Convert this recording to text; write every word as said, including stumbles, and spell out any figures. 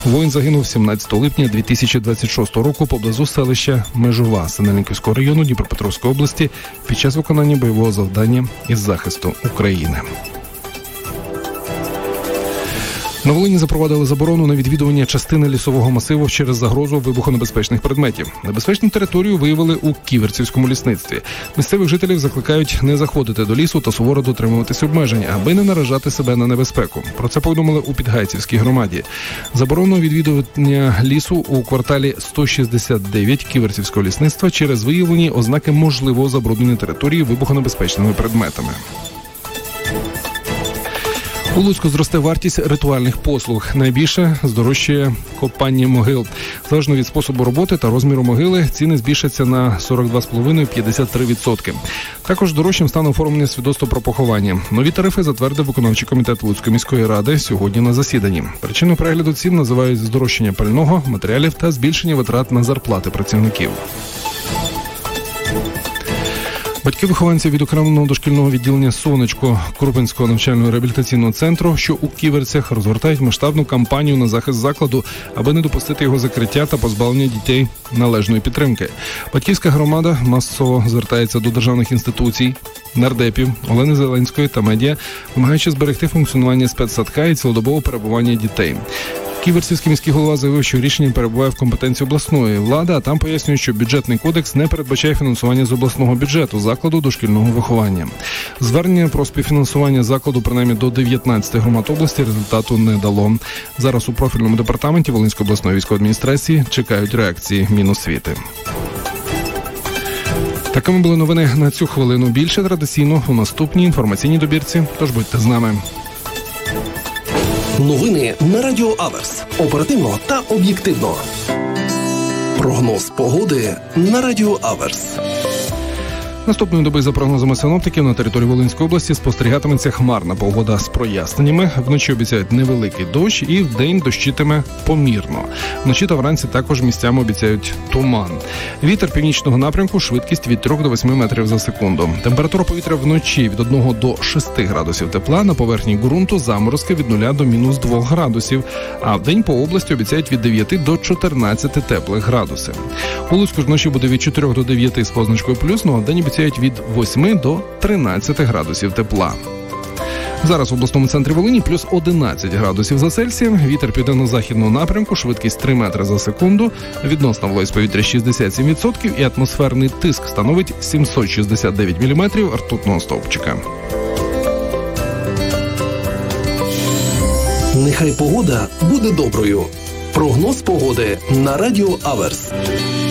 Воїн загинув сімнадцятого липня дві тисячі двадцять шостого року поблизу селища Межова Синельниківського району Дніпропетровської області під час виконання бойового завдання із захисту України. На Волині запровадили заборону на відвідування частини лісового масиву через загрозу вибухонебезпечних предметів. Небезпечну територію виявили у Ківерцівському лісництві. Місцевих жителів закликають не заходити до лісу та суворо дотримуватися обмежень, аби не наражати себе на небезпеку. Про це повідомили у Підгайцівській громаді. Заборону відвідування лісу у кварталі сто шістдесят дев'ять Ківерцівського лісництва через виявлені ознаки можливого забруднення території вибухонебезпечними предметами. У Луцьку зросте вартість ритуальних послуг. Найбільше здорожчає копання могил. Залежно від способу роботи та розміру могили, ціни збільшаться на сорок два цілих п'ять десятих - п'ятдесят три відсотки. Також дорожчим стане оформлення свідоцтва про поховання. Нові тарифи затвердив виконавчий комітет Луцької міської ради сьогодні на засіданні. Причиною перегляду цін називають здорожчання пального, матеріалів та збільшення витрат на зарплати працівників. Батьки вихованців відокремленого дошкільного відділення «Сонечко» Крупинського навчально-реабілітаційного центру, що у Ківерцях, розгортають масштабну кампанію на захист закладу, аби не допустити його закриття та позбавлення дітей належної підтримки. Батьківська громада масово звертається до державних інституцій, нардепів, Олени Зеленської та медіа, вимагаючи зберегти функціонування спецсадка і цілодобове перебування дітей. Ківерцівський міський голова заявив, що рішення перебуває в компетенції обласної влади, а там пояснюють, що бюджетний кодекс не передбачає фінансування з обласного бюджету закладу дошкільного виховання. Звернення про співфінансування закладу принаймні до дев'ятнадцяти громад області результату не дало. Зараз у профільному департаменті Волинської обласної військової адміністрації чекають реакції Міносвіти. Такими були новини на цю хвилину. Більше традиційно у наступній інформаційній добірці, тож будьте з нами. Новини на Радіо Аверс. Оперативно та об'єктивно. Прогноз погоди на Радіо Аверс. Наступної доби, за прогнозами синоптиків, на території Волинської області спостерігатиметься хмарна погода з проясненнями. Вночі обіцяють невеликий дощ і вдень дощитиме помірно. Вночі та вранці також місцями обіцяють туман. Вітер північного напрямку, швидкість від трьох до восьми метрів за секунду. Температура повітря вночі від одного до шести градусів тепла, на поверхні ґрунту заморозки від нуля до мінус двох градусів. А вдень по області обіцяють від дев'яти до чотирнадцяти теплих градусів. У Луцьку ж вночі буде від чотирьох до дев'яти з позначкою плюс, ну а вдень обіцяють від восьми до тринадцяти градусів тепла. Зараз в обласному центрі Волині плюс одинадцять градусів за Цельсієм, вітер південно-західного напрямку, швидкість три метри за секунду, відносна вологість повітря шістдесят сім відсотків і атмосферний тиск становить сімсот шістдесят дев'ять міліметрів ртутного стовпчика. Нехай погода буде доброю. Прогноз погоди на Радіо Аверс.